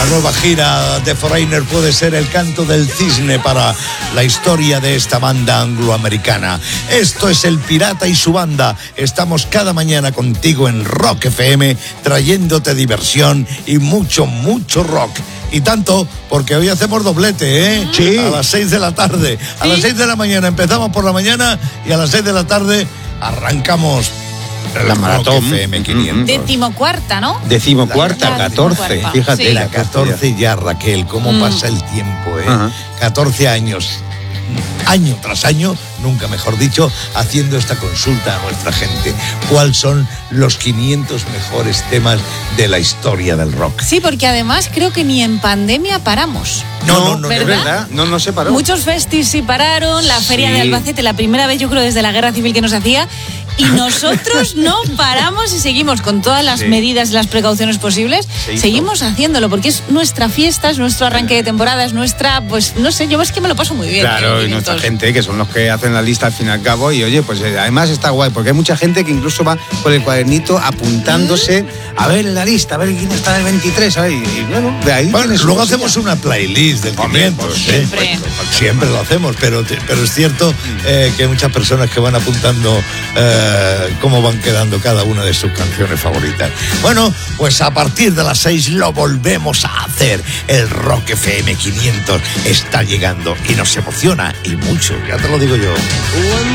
nueva gira de Foreigner puede ser el canto del cisne para la historia de esta banda angloamericana. Esto es El Pirata y su banda. Estamos cada mañana contigo en Rock FM, trayéndote diversión y mucho, mucho rock. Y tanto, porque hoy hacemos doblete, ¿eh? Sí. A las 6 de la tarde. ¿Sí? A las 6 de la mañana empezamos por la mañana y a las 6 de la tarde arrancamos la Maratón FM 500. Decimocuarta, ¿no? Decimocuarta, 14. Fíjate, sí. La 14 ya, Raquel, cómo pasa el tiempo, ¿eh? Ajá. 14 años, año tras año, nunca mejor dicho, haciendo esta consulta a nuestra gente. ¿Cuáles son los 500 mejores temas de la historia del rock? Sí, porque además creo que ni en pandemia paramos. No, ¿verdad? es verdad, no se paró. Muchos festis sí pararon, la Feria Sí. de Albacete, la primera vez yo creo desde la Guerra Civil que nos hacía, y nosotros no paramos y seguimos con todas las medidas y las precauciones posibles, seguimos haciéndolo, porque es nuestra fiesta, es nuestro arranque de temporada, es nuestra, pues no sé, yo es que me lo paso muy bien. Claro, y nuestra gente, que son los que hacen la lista al fin y al cabo, y oye, pues además está guay, porque hay mucha gente que incluso va con el cuadernito apuntándose a ver la lista, a ver quién está en el 23, a ver, y bueno, de ahí. Bueno, luego hacemos una playlist del 500. siempre. Siempre lo hacemos, pero es cierto que hay muchas personas que van apuntando cómo van quedando cada una de sus canciones favoritas. Bueno, pues a partir de las 6 lo volvemos a hacer. El Rock FM 500 está llegando y nos emociona y mucho, ya te lo digo yo.